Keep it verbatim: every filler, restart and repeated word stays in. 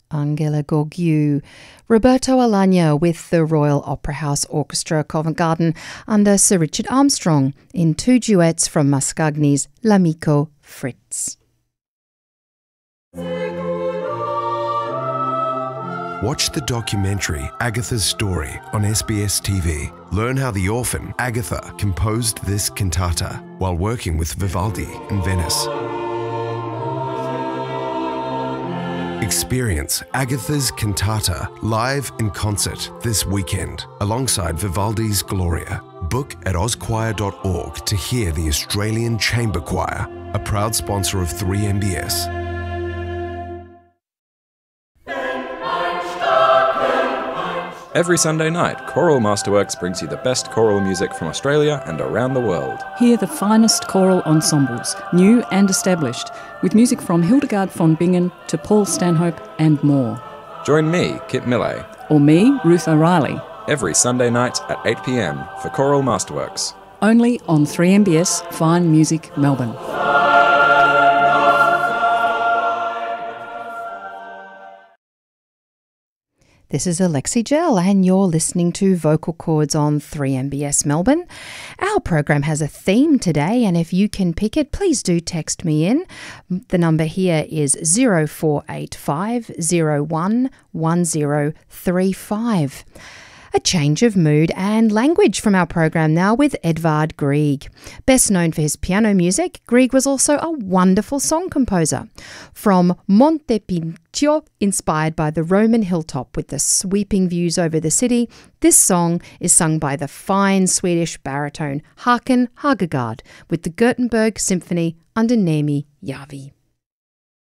Angela Gheorghiu. Roberto Alagna with the Royal Opera House Orchestra Covent Garden under Sir Richard Armstrong in two duets from Mascagni's L'Amico Fritz. Watch the documentary Agatha's Story on S B S T V. Learn how the orphan Agatha composed this cantata while working with Vivaldi in Venice. Experience Agatha's Cantata live in concert this weekend alongside Vivaldi's Gloria. Book at oz choir dot org to hear the Australian Chamber Choir, a proud sponsor of three M B S. Every Sunday night, Choral Masterworks brings you the best choral music from Australia and around the world. Hear the finest choral ensembles, new and established, with music from Hildegard von Bingen to Paul Stanhope and more. Join me, Kit Millay, Or me, Ruth O'Reilly. every Sunday night at eight p m for Choral Masterworks. Only on three M B S Fine Music Melbourne. This is Alexi Gell and you're listening to Vocal Chords on three M B S Melbourne. Our program has a theme today and if you can pick it, please do text me in. The number here is zero four eight five zero one one zero three five. A change of mood and language from our program now with Edvard Grieg. Best known for his piano music, Grieg was also a wonderful song composer. From Monte Pincio, inspired by the Roman hilltop with the sweeping views over the city, this song is sung by the fine Swedish baritone Håkan Hagegard with the Gothenburg Symphony under Nemi Järvi.